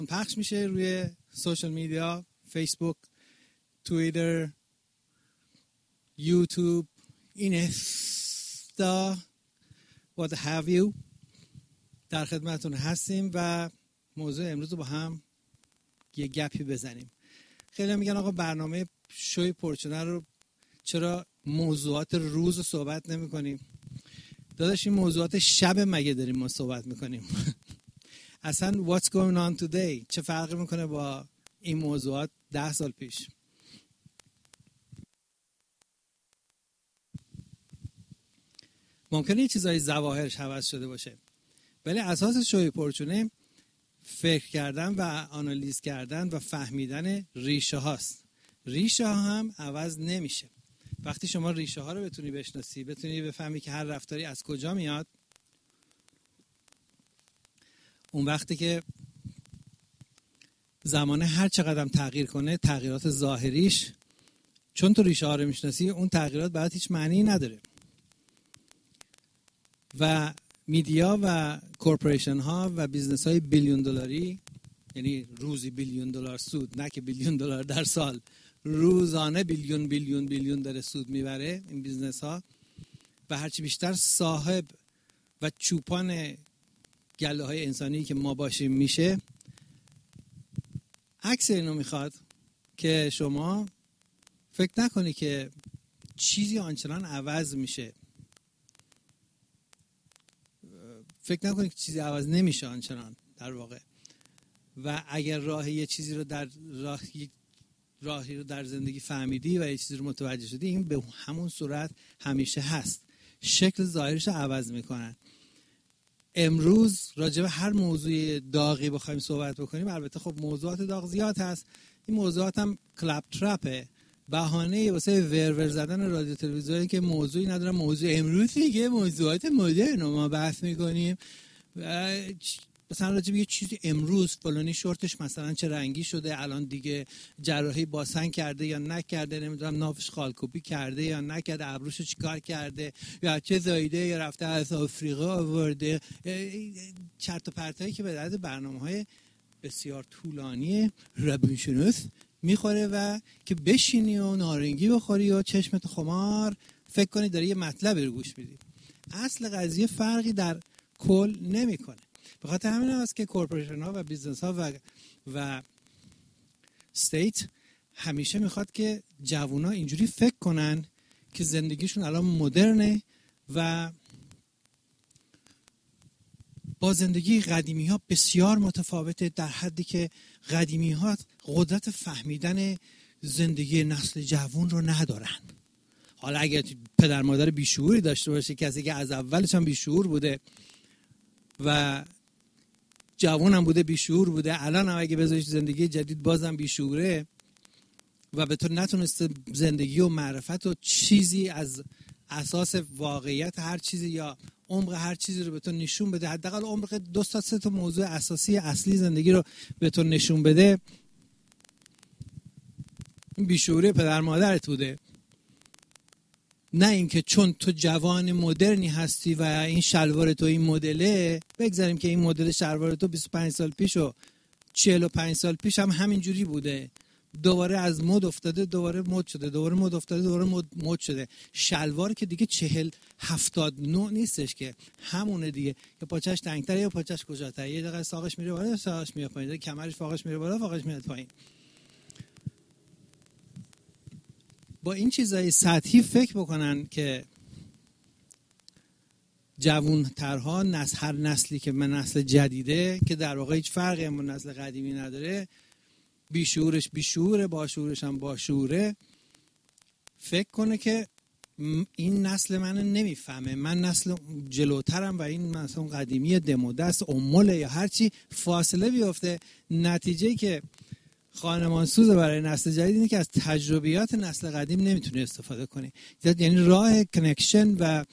پخش میشه روی سوشال میدیا، فیسبوک، توییتر، یوتیوب، اینستا، what have you. در خدمتتون هستیم و موضوع امروز رو با هم یه گپی بزنیم. خیلی میگن آقا برنامه شوی پرچونه رو چرا موضوعات روز رو صحبت نمی کنیم؟ داداش این موضوعات شب مگه داریم ما صحبت میکنیم؟ اصلا what's going on today چه فرقی میکنه با این موضوعات 10 سال پیش؟ ممکنه یه چیزای ظواهرش عوض شده باشه، ولی اساس شوی پرچونه فکر کردن و آنالیز کردن و فهمیدن ریشه هاست. ریشه ها هم عوض نمیشه. وقتی شما ریشه ها رو بتونی بشناسی، بتونی بفهمی که هر رفتاری از کجا میاد، اون وقتی که زمانه هر چقدر تغییر کنه، تغییرات ظاهریش، چون تو ریشه ها رو میشناسی، اون تغییرات برات هیچ معنی نداره. و میدیا و کورپوریشن ها و بیزنس های بیلیون دلاری، یعنی روزی بیلیون دلار سود، نه که بیلیون دلار در سال، روزانه بیلیون داره سود میبره این بیزنس ها. و هرچی بیشتر صاحب و چوپان گله های انسانی که ما باشیم میشه، عکس اینو میخواد که شما فکر نکنی که چیزی آنچنان عوض میشه، فکر نکنی که چیزی عوض نمیشه آنچنان در واقع. و اگر راهی یه چیزی رو راهی رو در زندگی فهمیدی و یه چیزی رو متوجه شدی، این به همون صورت همیشه هست. شکل ظاهرش رو عوض میکنن. امروز راجع به هر موضوع داغی بخوایم صحبت بکنیم، البته خب موضوعات داغ زیاد هست، این موضوعات هم کلپ ترپه، بهانه واسه ور زدن رادیو تلویزیونی که موضوعی ندارم. موضوع امروز دیگه موضوعات مدرن رو ما بحث میکنیم. مثلا راجع به یه چیزی امروز فلانی شورتش مثلا چه رنگی شده، الان دیگه جراحی باسن کرده یا نکرده، نمیدونم نافش خالکوبی کرده یا نکرده، ابروشو چیکار کرده، یا چه زایده، یا رفته از آفریقا آورده، چرت و پرتایی که به درد برنامه‌های بسیار طولانی روانشناس میخوره و که بشینی و نارنگی بخوری و چشمت خمار فکر کنی داری یه مطلبی رو گوش میدی. اصل قضیه فرقی در کل نمیکنه. به خاطر همین هست که کورپوریشن ها و بیزنس ها و استیت همیشه میخواد که جوونا اینجوری فکر کنن که زندگیشون الان مدرنه و با زندگی قدیمی ها بسیار متفاوته، در حدی که قدیمی ها قدرت فهمیدن زندگی نسل جوون رو ندارن. حالا اگر پدر مادر بیشعوری داشته باشه، کسی که از اولش هم بیشعور بوده و جوان هم بوده، بیشعور بوده، الان هم اگه بذاریش زندگی جدید بازم بیشعوره و به تو نتونسته زندگی و معرفت و چیزی از اساس واقعیت هر چیزی یا عمق هر چیزی رو به تو نشون بده، حداقل عمق 2 تا 3 تا موضوع اساسی اصلی زندگی رو به تو نشون بده، این بیشعوری پدر مادرت بوده. نه اینکه چون تو جوان مدرنی هستی و این شلوار تو این مدله، بگذاریم که این مدل شلوار تو 25 سال پیش و 45 سال پیش هم همینجوری بوده، دوباره از مد افتاده، دوباره مد شده، دوباره مد افتاده، دوباره مد شده. شلوار که دیگه 40-79 نیستش که همونه دیگه، یا پاچش تنگ‌تره یا پاچش کجاتره، یه دقیقه ساقش میره بالا، ساقش میاد پایین، کمرش فاقش میره بالا، فاقش میاد پایین. با این چیزای سطحی فکر بکنن که جوان‌ترها، هر نسلی که من نسل جدیده که در واقع هیچ فرقی هم با نسل قدیمی نداره، بیشعورش بیشعوره، باشعورش هم باشعوره، فکر کنه که این نسل منو نمیفهمه، من نسل جلوترم و این مثلا قدیمی دمودست اموله یا هرچی، فاصله بیفته. نتیجه که خانمانسوز برای نسل جدید اینه که از تجربیات نسل قدیم نمیتونه استفاده کنی. یعنی راه کنکشن و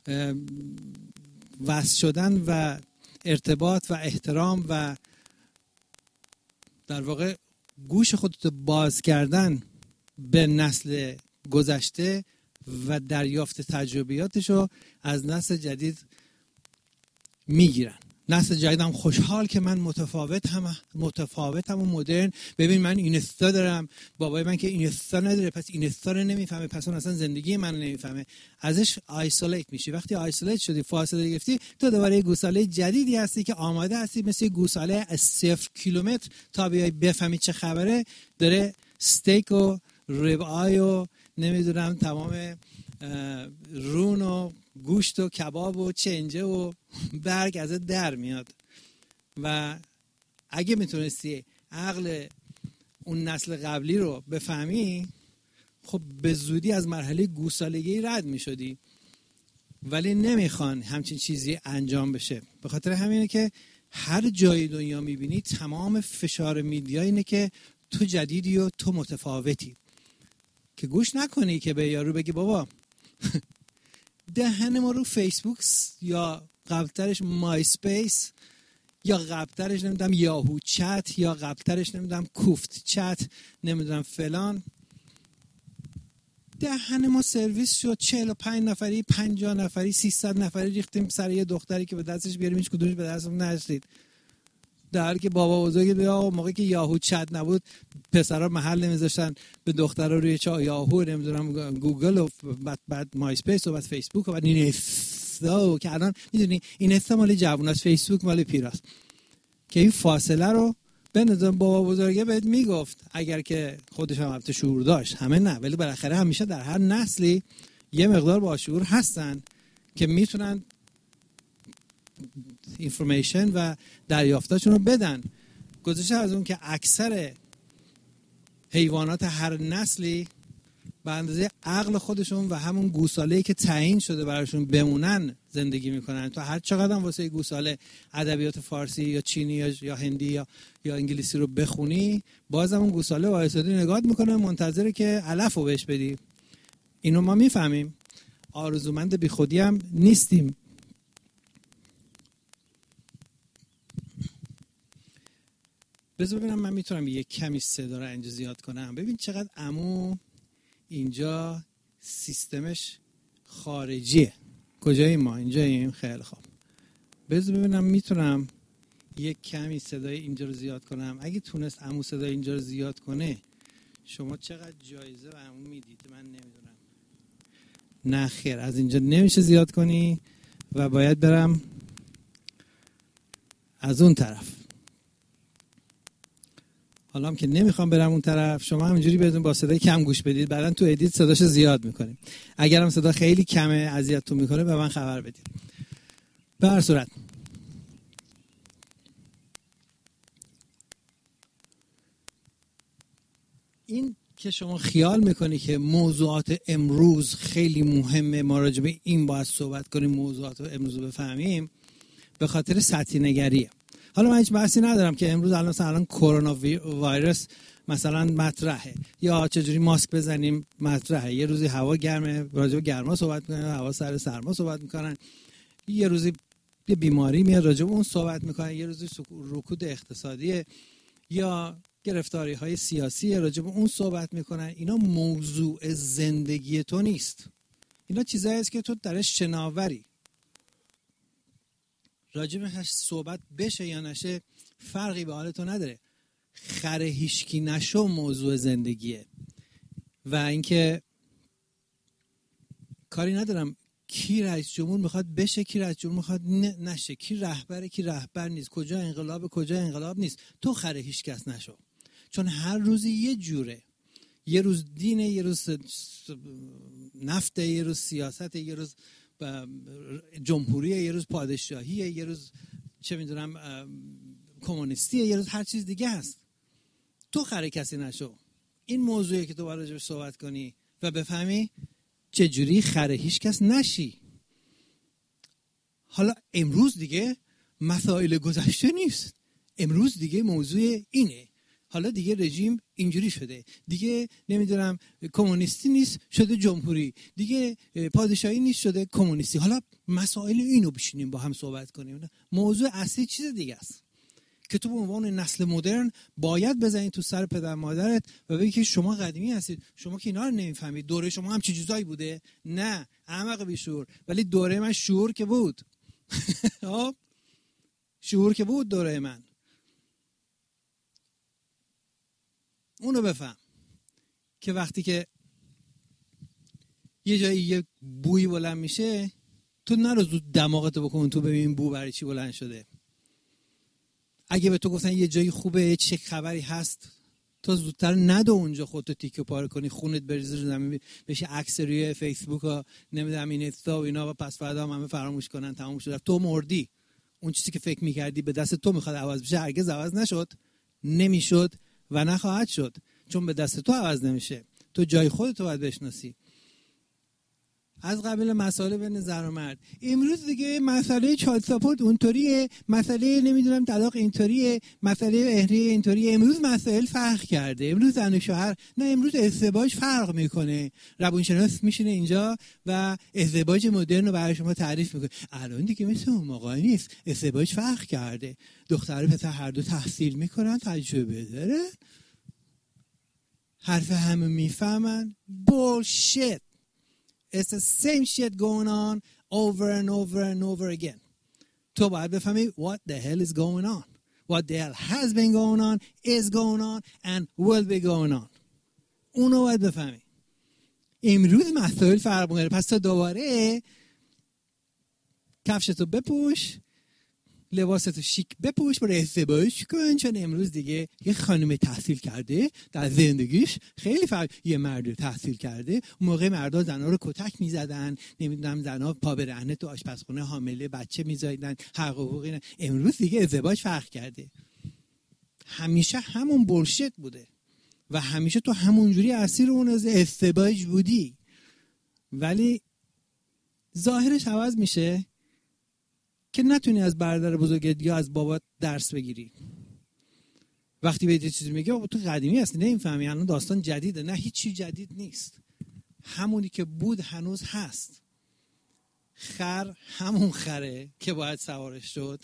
وصل شدن و ارتباط و احترام و در واقع گوش خودت باز کردن به نسل گذشته و دریافت تجربیاتشو از نسل جدید میگیرن. نسل جدیدم خوشحال که من متفاوتم و مدرن. ببین من اینستا دارم، بابای من که اینستا نداره پس اینستا رو نمیفهمه، پس اون اصلا زندگی من رو نمیفهمه. ازش آیسولیت میشی. وقتی آیسولیت شدی، فاصله گرفتی، تو دوباره گوساله جدیدی هستی که آماده هستی مثل گوساله از 0 کیلومتر تا بیای بفهمی چه خبره. داره استیک و ریب آی و نمیدونم تمام رون و گوشت و کباب و چنجه و برگ ازت در میاد. و اگه میتونستی عقل اون نسل قبلی رو بفهمی، خب به زودی از مرحله گوسالگی رد میشدی. ولی نمیخوان همچین چیزی انجام بشه. به خاطر همینه که هر جای دنیا میبینی تمام فشار میدیا اینه که تو جدیدی و تو متفاوتی، که گوش نکنی که به یارو بگی بابا دهن ما رو فیسبوک یا قبلترش مای اسپیس یا قبلترش نمیدونم یاهو چت یا قبلترش نمیدونم کوفت چت نمیدونم فلان، دهن ما سرویس شد. 45 نفری 50 نفری 300 نفری ریختیم سر یه دختری که به دستش بیاریم هیچ کدومش به دستمون نرسید، در حالی که بابا بزرگ بیا موقعی که یاهو چت نبود پسرا محل نمیذاشتن به دخترا روی یاهو نمیدونم گوگل و بعد مای اسپیس و بعد فیسبوک و بعد اینستا، که الان میدونی اینستا مال جووناست، فیسبوک مال پیراست. که این فاصله رو به نظر بابا بزرگه بهت میگفت، اگر که خودش هم البته شعور داشت، همه نه، ولی بالاخره همیشه در هر نسلی یه مقدار با شعور هستن که میتونن اینفورمیشن و دریافتاشون رو بدن. گذشته از اون که اکثر حیوانات هر نسلی به اندازه عقل خودشون و همون گوساله‌ای که تعیین شده براشون بمونن زندگی میکنن. تو هر چقدر هم واسه گوساله ادبیات فارسی یا چینی یا هندی یا انگلیسی رو بخونی، بازم اون گوساله وایسادی نگاه میکنه، منتظره که علف رو بهش بدی. اینو ما میفهمیم. آرزومند بی خودی هم نیستیم. بذار ببینم من میتونم یک کمی صدا رو اینجا زیاد کنم. ببین چقدر عمو اینجا سیستمش خارجیه. کجاییم ما؟ اینجاییم. خیلی خوب. بذار ببینم میتونم یک کمی صدای اینجا رو زیاد کنم. اگه تونست عمو صدای اینجا رو زیاد کنه، شما چقدر جایزه به عمو میدید؟ من نمیدونم. نه خیر، از اینجا نمیشه زیاد کنی و باید برم از اون طرف. حالا هم که نمیخوام برم اون طرف، شما همینجوری بدون با صدای کم گوش بدید، بعدن تو ادیت صداش زیاد میکنیم. اگرم صدا خیلی کمه اذیتتون میکنه به من خبر بدید. به هر صورت این که شما خیال میکنی که موضوعات امروز خیلی مهمه، ما راجع به این باید صحبت کنیم، موضوعات امروز رو بفهمیم، به خاطر سطحی نگریه. حالا من هیچ بحثی ندارم که امروز الان کرونا ویروس مثلا مطرحه یا چجوری ماسک بزنیم مطرحه. یه روزی هوا گرمه، راجع به گرما صحبت میکنن، هوا سر سرما صحبت میکنن. یه روزی یه بیماری میاد راجع به اون صحبت میکنن. یه روزی رکود اقتصادی یا گرفتاری های سیاسی راجع به اون صحبت میکنن. اینا موضوع زندگی تو نیست. اینا چیزایی است که تو درش شناوری. راجع بهش صحبت بشه یا نشه فرقی به حال تو نداره. خر هیشکی نشو موضوع زندگیه. و اینکه کاری ندارم کی رئیس جمهور میخواد بشه، کی رئیس جمهور میخواد نشه، کی رهبره کی رهبر نیست، کجا انقلاب کجا انقلاب نیست. تو خر هیچکس نشو، چون هر روزی یه جوره. یه روز دینه، یه روز نفته، یه روز سیاسته، یه روز جمهوریه، یه روز پادشاهیه، یه روز چه میدونم کمونیستیه، یه روز هر چیز دیگه هست. تو خر کسی نشو. این موضوعی که تو باید راجعش صحبت کنی و بفهمی چجوری خر هیچ کس نشی. حالا امروز دیگه مسائل گذشته نیست، امروز دیگه موضوع اینه. حالا دیگه رژیم اینجوری شده، دیگه نمیدونم کمونیستی نیست شده جمهوری، دیگه پادشاهی نیست شده کمونیستی. حالا مسائل اینو بشینیم با هم صحبت کنیم. موضوع اصلی چیز دیگه است که تو به عنوان نسل مدرن باید بزنید تو سر پدر مادرت و بگی که شما قدیمی هستید، شما که اینا رو نمیفهمید، دوره شما هم چه چیزایی بوده. نه احمق بیشور، ولی دوره من شعور که بود. شعور که بود دوره من. اونو بفهم که وقتی که یه جایی یه بوی بلند میشه، تو نرو زود دماغتو بکن تو ببین بو برای چی بلند شده. اگه به تو گفتن یه جایی خوبه، چه خبری هست، تو زودتر ندو اونجا خودتو تیکه پاره کنی، خونت بریزه رو زمین، بشه عکس روی فیسبوک و نمیدونم اینستا و اینا و پس فردا همه فراموش کنن تموم شد. تو مردی. اون چیزی که فکر می‌کردی به دست تو میخواد عوض بشه هرگز عوض نشد، نمیشد و نخواهد شد، چون به دست تو عوض نمیشه. تو جای خودتو باید بشناسی. از قبیل مسائل بین زن و مرد. امروز دیگه مسئله چایلد ساپورت اونطوریه، مسئله نمیدونم طلاق اینطوریه، مسئله اهریه اینطوریه. امروز مسائل فرق کرده. امروز زن و شوهر، نه، امروز ازدواج فرق میکنه. روانشناس میشینه اینجا و ازدواج مدرن رو برای شما تعریف میکنه. الان دیگه مثل اون موقع نیست، ازدواج فرق کرده. دختر و پسر هر دو تحصیل میکنن، تجربه داره، حرف همه میفهمن. bullshit. It's the same shit going on over and over and over again. تو باید بفهمی what the hell is going on. What the hell has been going on, is going on and will be going on. اونو باید بفهمی. امروز مسائل فرق میکنه. پس تو دوباره کفشتو بپوش، لباستو شیک بپوش، برای ازدواج کن، چون امروز دیگه یه خانم تحصیل کرده در زندگیش خیلی فرق. یه مرد تحصیل کرده، اون موقع مردا زنا رو کتک میزدن، نمیدونم زنا پا برهنه تو آشپزخونه حامله بچه میزایدن، حق حقوقی نه. امروز دیگه ازدواج فرق کرده. همیشه همون بولشت بوده و همیشه تو همونجوری اسیر اون ازدواج بودی، ولی ظاهرش عوض میشه که نتونی از برادر بزرگت یا از بابات درس بگیری. وقتی بهت یه چیزی میگه تو قدیمی هستی نمیفهمی، الان داستان جدیده. نه، هیچی جدید نیست، همونی که بود هنوز هست. خر همون خره که باید سوارش شد،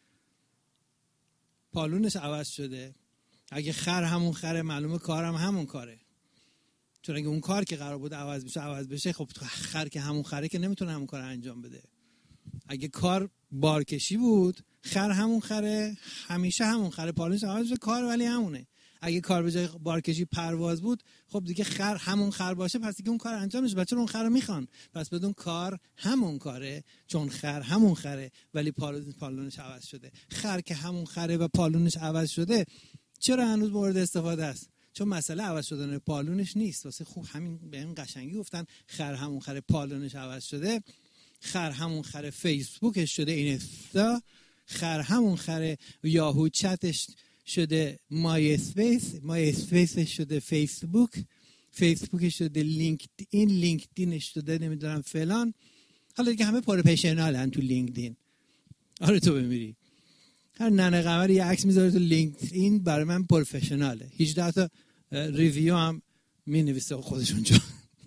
پالونش عوض شده. اگه خر همون خره، معلومه کارم همون کاره، چون اگه اون کار که قرار بود عوض بشه، خب خر که همون خره که نمیتونه همون کار انجام بده. اگه کار بارکشی بود، خر همون خره، همیشه همون خره، پالونش عوض شده، کار ولی همونه. اگه کار به جای بارکشی پرواز بود، خب دیگه خر همون خر باشه، پس دیگه اون کار انجام نشه. بچه‌ها اون خر رو میخوان، پس بدون کار همون کاره، چون خر همون خره ولی پالونش عوض شده. خر که همون خره و پالونش عوض شده، چرا هنوز مورد استفاده است؟ چون مسئله عوض شدن پالونش نیست. واسه خوب همین به این قشنگی گفتن خر همون خره، پالونش عوض شده. خر همون خره فیسبوکش شده اینستا، خر همون خره یاهو چتش شده مای اسپیسش شده فیسبوک، فیسبوکش شده لینکدینش شده نمیدونم فلان. حالا دیگه همه پروفشنالن تو لینکدین. آره تو بمیری هر ننه قمر یه عکس میذاره تو لینکدین، برای من پروفشناله. 18 تا ریویو هم مینویسه خودشون جا.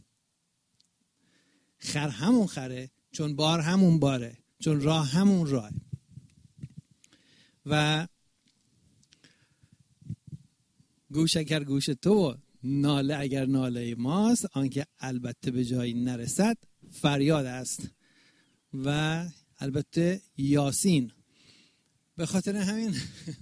خر همون خره، چون بار همون باره، چون راه همون راه. و گوش اگر گوش تو، ناله اگر ناله ماست، آنکه البته به جایی نرسد فریاد است. و البته یاسین. به خاطر همین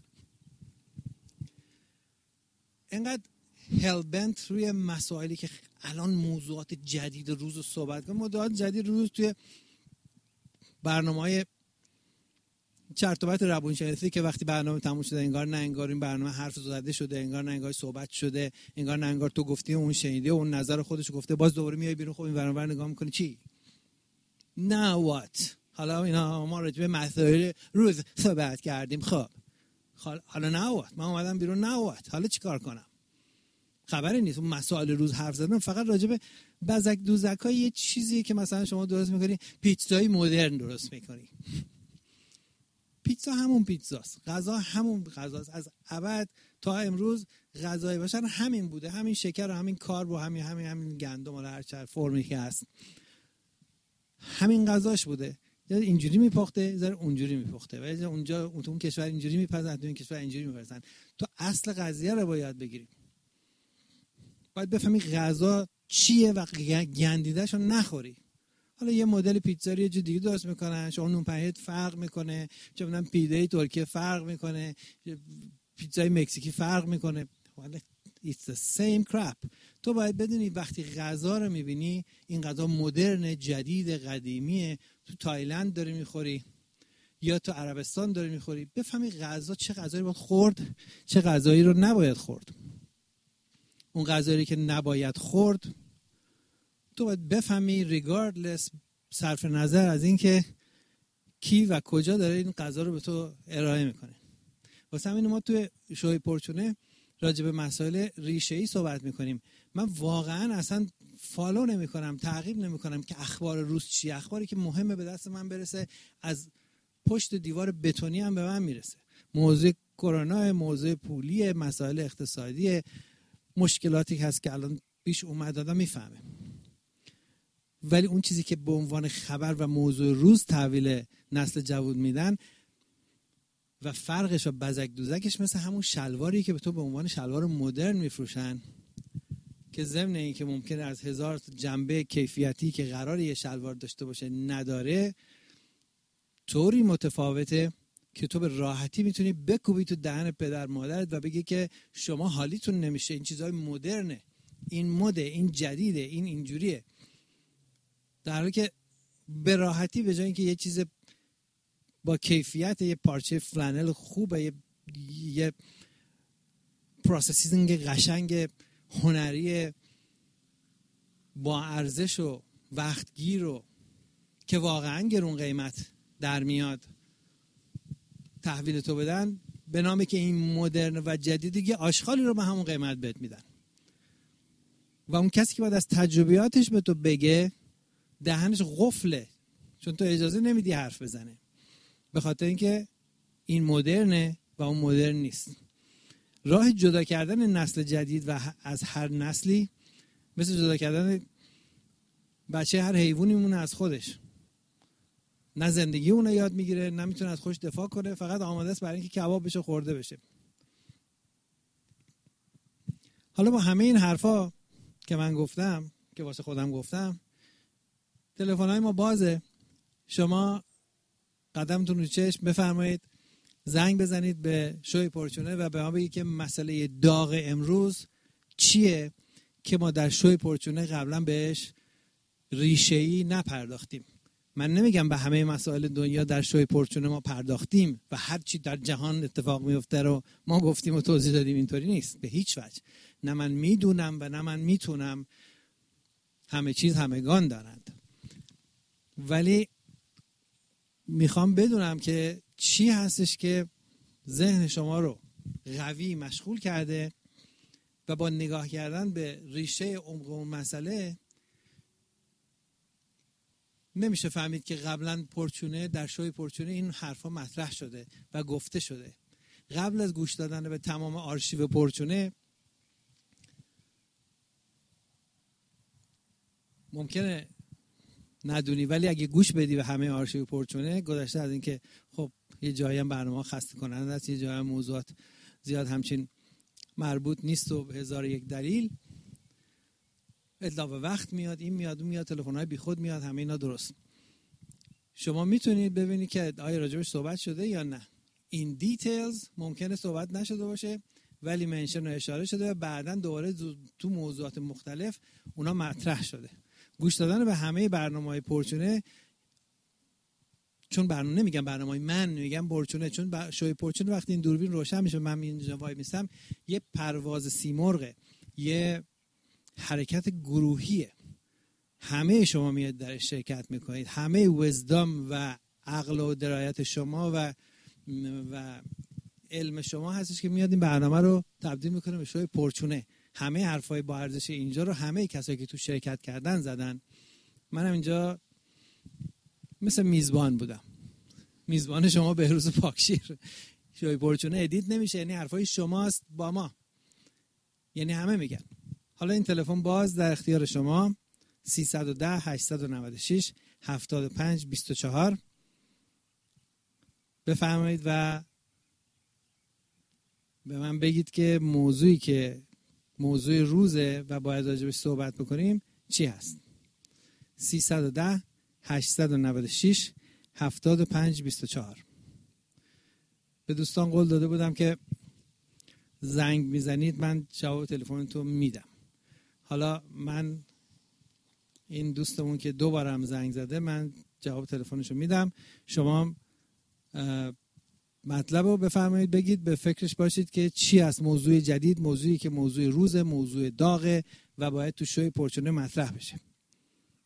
اینقدر هلبنت روی مسائلی که الان موضوعات جدید روز رو صحبت کنم. موضوعات جدید روز توی برنامه‌های چرت و پرت روانشناسی که وقتی برنامه تموم شده انگار نه انگار این برنامه حرف زده شده، انگار نه انگار صحبت شده، انگار نه انگار تو گفتی اون شنیده اون نظر خودش گفته، باز دوباره میای بیرون. خب این برنامه نگاه می‌کنی چی؟ نه وات. حالا اینا ما راجع به مسائل روز صحبت کردیم. خب حالا نه وات، من اومدم بیرون. نه وات، حالا چیکار کنم؟ خبری نیست. اون مسائل روز حرف زدن فقط راجع به بزک دوزکای یه چیزیه که مثلا شما درست می‌کنی، پیتزای مدرن درست می‌کنی. پیتزا همون پیتزاست، غذا همون غذاست. از ابد تا امروز غذای بشر همین بوده، همین شکر و همین کارب و همین گندم و هر چه فرمی که هست همین غذاش بوده. یا اینجوری میپخته، یا اونجوری میپخته، و یا اونجا اون کشور اینجوری میپزن، تو این کشور اینجوری میپزن. تو اصل قضیه رو باید بگیری. باید بفهمی غذا چیه و گندیده‌شو نخوری. حالا یه مدل پیتزا رو یه جو دیگه درست میکنن، شما نون پنیرت فرق میکنه، چه میدونم پیده ترکیه فرق میکنه، پیتزای مکزیکی فرق میکنه. It's the same crap. تو باید بدونی وقتی غذا رو میبینی این غذا مدرن، جدید، قدیمیه، تو تایلند داری میخوری یا تو عربستان داری میخوری، بفهمی غذا چه غذایی باید خورد، چه غذایی رو نباید خورد. اون غذایی که نباید خورد تو باید بفهمی regardless، صرف نظر از این که کی و کجا داره این غذا رو به تو ارائه میکنه. واسه همین ما توی شوی پرچونه راجع به مسائل ریشه‌ای صحبت میکنیم. من واقعا اصلا فالو نمیکنم، تعقیب نمیکنم که اخبار روز چیه. اخباری که مهمه به دست من برسه از پشت دیوار بتونی هم به من میرسه. موضوع کرونا، موضوع پولی، مسائل اقتصادی، مشکلاتی هست که الان پیش اومد آدم میفهمه. ولی اون چیزی که به عنوان خبر و موضوع روز تحویل نسل جوان میدن و فرقش و بزک دوزکش مثل همون شلواری که به تو به عنوان شلوار مدرن میفروشن که ضمن این که ممکنه از 1000 جنبه کیفیتی که قراره یه شلوار داشته باشه نداره، طوری متفاوته که تو به راحتی میتونی بکوبی تو دهن پدر مادرت و بگی که شما حالیتون نمیشه، این چیزای مدرنه، این مده، این جدیده، این اینجوریه. در حالی که به راحتی به جای اینکه یه چیز با کیفیت، یه پارچه فلانل خوبه، یه پروسسینگ قشنگ هنری با ارزش و وقتگیر و که واقعا گرون قیمت در میاد تحویل تو بدن، به نامی که این مدرن و جدیدی آشغالی رو به همون قیمت بهت میدن. و اون کسی که باید از تجربیاتش به تو بگه دهنش قفله، چون تو اجازه نمیدی حرف بزنه، به خاطر اینکه این مدرنه و اون مدرن نیست. راه جدا کردن نسل جدید و از هر نسلی مثل جدا کردن بچه هر حیوانی میمونه از خودش. نه زندگی اونو یاد میگیره، نه میتونه از خودش دفاع کنه، فقط آماده است برای اینکه کباب بشه، خورده بشه. حالا با همه این حرفا که من گفتم، که واسه خودم گفتم، تلفن‌های ما بازه. شما قدمتون رو چشم بفرمایید، زنگ بزنید به شوی پرچونه و به ما بگید که مسئله داغ امروز چیه که ما در شوی پرچونه قبلا بهش ریشه‌ای نپرداختیم. من نمیگم به همه مسائل دنیا در شوی پرچونه ما پرداختیم و هر چی در جهان اتفاق میفته رو ما گفتیم و توضیح دادیم. اینطوری نیست به هیچ وجه. نه من میدونم و نه من میتونم. همه چیز همگان دارند. ولی میخوام بدونم که چی هستش که ذهن شما رو قوی مشغول کرده و با نگاه کردن به ریشه عمق اون مسئله نمیشه فهمید که قبلا پرچونه در شوی پرچونه این حرفا مطرح شده و گفته شده. قبل از گوش دادن به تمام آرشیو پرچونه ممکنه ندونی، ولی اگه گوش بدی به همه آرشیو پرچونه گذشته از این که خب یه جایی هم برنامه خسته کننده است، یه جایی هم موضوعات زیاد همچین مربوط نیست و هزار یک دلیل، اطلاع وقت میاد، این میاد اون میاد، تلفن‌های بیخود میاد، همه اینا درست. شما میتونید ببینید که آیا راجبش صحبت شده یا نه. این دیتیلز ممکنه صحبت نشده باشه ولی منشن و اشاره شده و بعداً دوباره تو موضوعات مختلف اونا مطرح شده. گوش دادن به همه برنامه‌های پرچونه، چون برنامه نمیگم برنامه‌های من، میگم پرچونه، چون شوی پرچونه وقتی این دوربین روشن میشه من اینجا وای میستم، یه پرواز سیمرغه، یه حرکت گروهیه. همه شما میاد در شرکت میکنید، همه وزدام و عقل و درایت شما و علم شما هستش که میاد این برنامه رو تبدیل میکنه به شوی پرچونه. همه حرفای با ارزش اینجا رو همه کسایی که تو شرکت کردن زدن. منم اینجا مثل میزبان بودم، میزبان شما بهروز پاکشیر. شوی پرچونه ادیت نمیشه، یعنی حرفای شماست با ما، یعنی همه میگن. حالا این تلفن باز در اختیار شما، 310 896 75 24. بفرمایید و به من بگید که موضوع روزه و باید راجبش صحبت بکنیم چی هست. 310 896 75 24. به دوستان قول داده بودم که زنگ میزنید من جواب تلفنتو میدم. حالا من این دوستمون که 2 بارم زنگ زده من جواب تلفنشو میدم. شما مطلب رو بفرمایید، بگید، به فکرش باشید که چی است موضوع جدید، موضوعی که موضوع روزه، موضوع داغه و باید تو شوی پرچونه مطرح بشه.